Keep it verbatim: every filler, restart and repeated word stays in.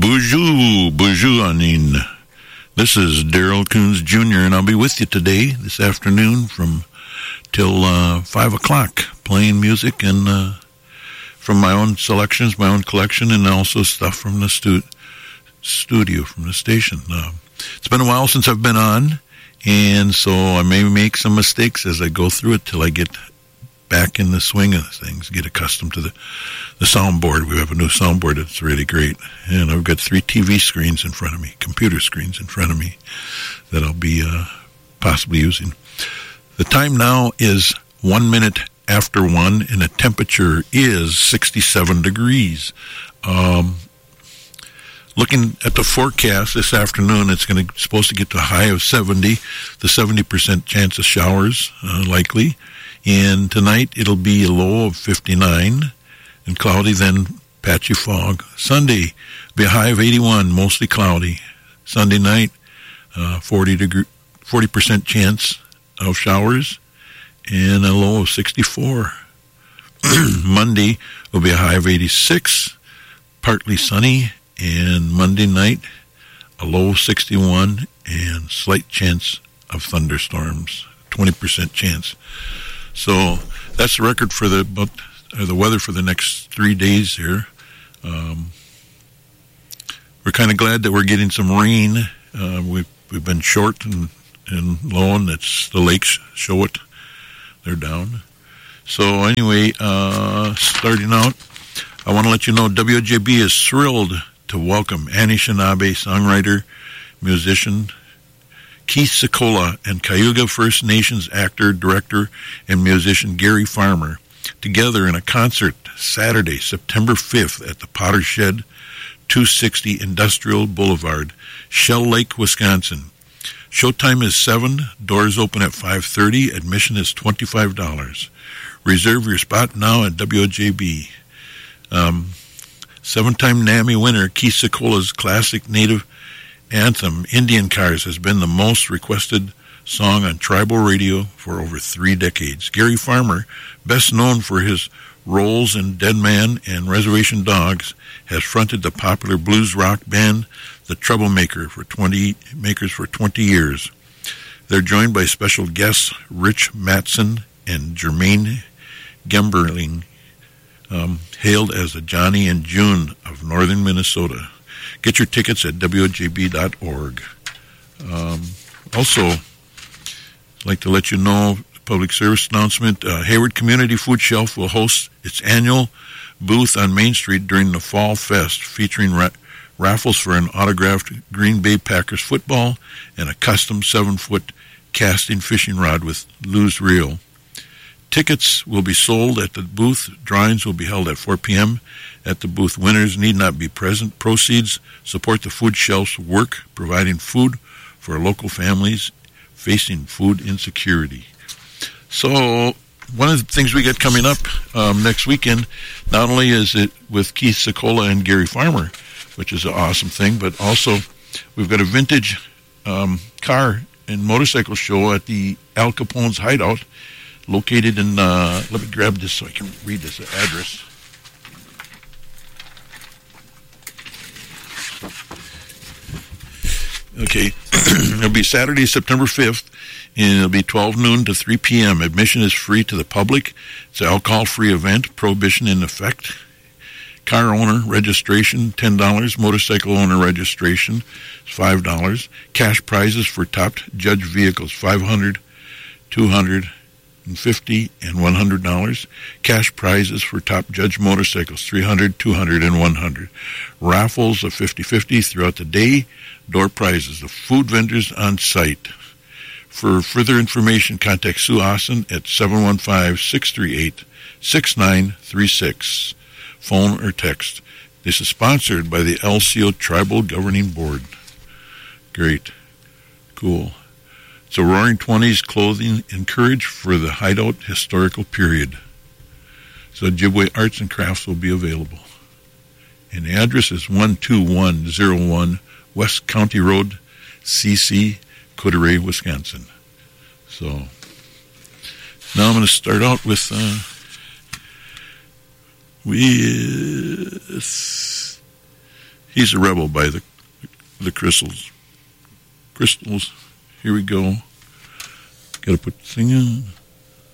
Bonjour, bonjour, Anine. This is Daryl Coons Junior, and I'll be with you today, this afternoon, from till uh, five o'clock, playing music and uh, from my own selections, my own collection, and also stuff from the stu- studio, from the station. Uh, it's been a while since I've been on, and so I may make some mistakes as I go through it till I get back in the swing of things, get accustomed to the, the soundboard. We have a new soundboard that's really great. And I've got three T V screens in front of me, computer screens in front of me that I'll be uh, possibly using. The time now is one minute after one, and the temperature is sixty-seven degrees. Um, looking at the forecast this afternoon, it's going to supposed to get to a high of seventy, the seventy percent chance of showers uh, likely. And tonight it'll be a low of fifty-nine and cloudy, then patchy fog. Sunday be a high of eighty-one, mostly cloudy. Sunday night, uh, forty degree, forty percent chance of showers and a low of sixty-four. Monday will be a high of eighty-six, partly sunny, and Monday night a low of sixty-one and slight chance of thunderstorms, twenty percent chance. So that's the record for the about, uh, the weather for the next three days here. Um, we're kind of glad that we're getting some rain. Uh, we've we've been short and and low, and it's the lakes show it. They're down. So anyway, uh, starting out, I want to let you know W J B is thrilled to welcome Annie Shinabe, songwriter, musician, Keith Secola, and Cayuga First Nations actor, director, and musician Gary Farmer together in a concert Saturday, September fifth at the Potter Shed, two sixty Industrial Boulevard, Shell Lake, Wisconsin. Showtime is seven, doors open at five thirty, admission is twenty-five dollars. Reserve your spot now at W J B. Um, seven-time NAMI winner Keith Secola's classic native anthem, Indian Cars, has been the most requested song on tribal radio for over three decades. Gary Farmer, best known for his roles in Dead Man and Reservation Dogs, has fronted the popular blues rock band The Troublemaker for twenty makers for twenty years. They're joined by special guests Rich Matson and Jermaine Gemberling, um, hailed as the Johnny and June of northern Minnesota. Get your tickets at W J B dot org. Um, also, I'd like to let you know, public service announcement, uh, Hayward Community Food Shelf will host its annual booth on Main Street during the Fall Fest, featuring ra- raffles for an autographed Green Bay Packers football and a custom seven-foot casting fishing rod with Lou's reel. Tickets will be sold at the booth. Drawings will be held at four p.m. at the booth. Winners need not be present. Proceeds support the food shelf's work, providing food for local families facing food insecurity. So one of the things we got coming up um, next weekend, not only is it with Keith Secola and Gary Farmer, which is an awesome thing, but also we've got a vintage um, car and motorcycle show at the Al Capone's Hideout, located in, uh, let me grab this so I can read this address. Okay, it'll be Saturday, September fifth, and it'll be twelve noon to three p.m. Admission is free to the public. It's an alcohol-free event, prohibition in effect. Car owner registration, ten dollars. Motorcycle owner registration is five dollars. Cash prizes for top judge vehicles, five hundred dollars, two hundred dollars, and fifty dollars, and one hundred dollars. Cash prizes for top judge motorcycles, three hundred dollars, two hundred dollars, and one hundred dollars. Raffles of fifty-fifty throughout the day. Door prizes. The food vendors on site. For further information, contact Sue Austin at seven one five, six three eight, six nine three six. Phone or text. This is sponsored by the L C O Tribal Governing Board. Great. Cool. So Roaring Twenties clothing and courage for the Hideout historical period. So Ojibwe Arts and Crafts will be available. And the address is one two one zero one West County Road, C C, Coterie, Wisconsin. So now I'm going to start out with uh, with He's a Rebel by the the Crystals. Crystals. Here we go. Got to put the thing in.